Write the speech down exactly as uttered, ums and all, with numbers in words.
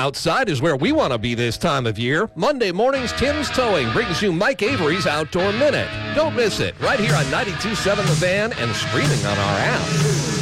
outside is where we want to be this time of year. Monday mornings, Tim's Towing brings you Mike Avery's Outdoor Minute. Don't miss it, right here on ninety-two point seven The Van and streaming on our app.